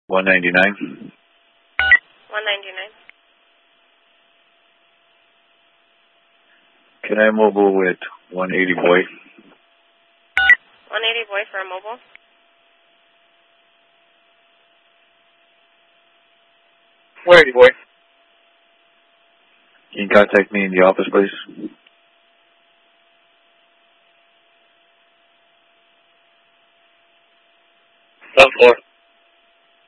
199. 199. Can I mobile with 180 boy? 180 boy for a mobile. Where are you, boy? Can you contact me in the office, please? 7 floor.